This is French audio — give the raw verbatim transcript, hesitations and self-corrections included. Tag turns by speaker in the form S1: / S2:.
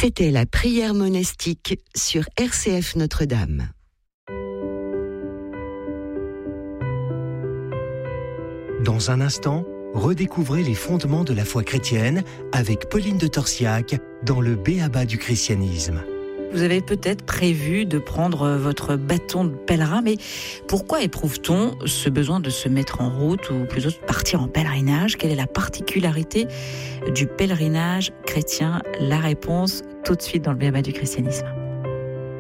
S1: C'était la prière monastique sur R C F Notre-Dame.
S2: Dans un instant, redécouvrez les fondements de la foi chrétienne avec Pauline de Torsiac dans le B.A.B.A. du christianisme.
S3: Vous avez peut-être prévu de prendre votre bâton de pèlerin, mais pourquoi éprouve-t-on ce besoin de se mettre en route ou plutôt de partir en pèlerinage ? Quelle est la particularité du pèlerinage chrétien ? La réponse tout de suite dans le B A B A du christianisme.